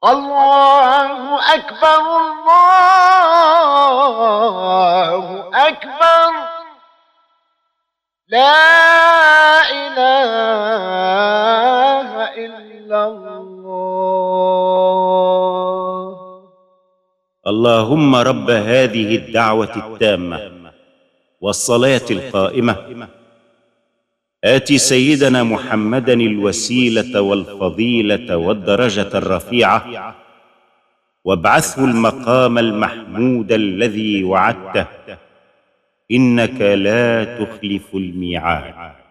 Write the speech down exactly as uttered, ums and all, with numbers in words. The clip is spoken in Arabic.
الله أكبر الله أكبر لا إله إلا الله. اللهم رب هذه الدعوة التامة والصلاة القائمة آت سيدنا محمدا الوسيلة والفضيلة والدرجة الرفيعة وابعثه المقام المحمود الذي وعدته إنك لا تخلف الميعاد.